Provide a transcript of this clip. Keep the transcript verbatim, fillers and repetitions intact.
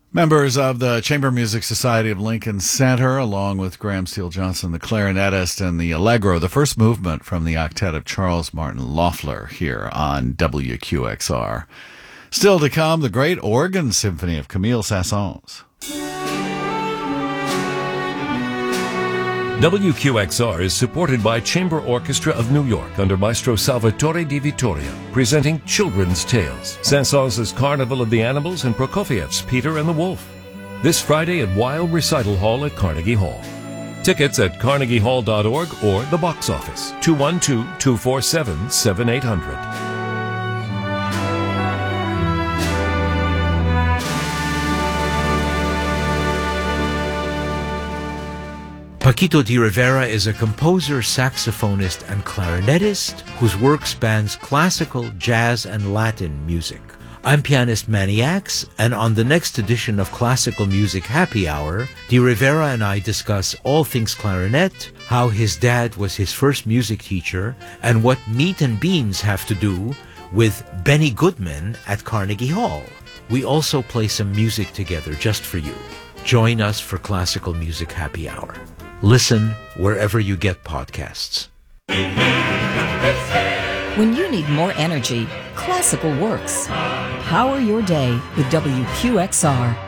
Members of the Chamber Music Society of Lincoln Center, along with Graham Steele Johnson, the clarinetist, and the Allegro, the first movement from the octet of Charles Martin Loeffler here on W Q X R. Still to come, the great organ symphony of Camille Saint-Saëns. W Q X R is supported by Chamber Orchestra of New York under Maestro Salvatore Di Vittorio, presenting Children's Tales, Saint-Saëns' Carnival of the Animals, and Prokofiev's Peter and the Wolf. This Friday at Weill Recital Hall at Carnegie Hall. Tickets at carnegie hall dot org or the box office, two one two, two four seven, seven eight zero zero. Paquito D'Rivera is a composer, saxophonist, and clarinetist whose work spans classical, jazz, and Latin music. I'm pianist Manny Axe, and on the next edition of Classical Music Happy Hour, D'Rivera and I discuss all things clarinet, how his dad was his first music teacher, and what meat and beans have to do with Benny Goodman at Carnegie Hall. We also play some music together just for you. Join us for Classical Music Happy Hour. Listen wherever you get podcasts. When you need more energy, classical works. Power your day with W Q X R.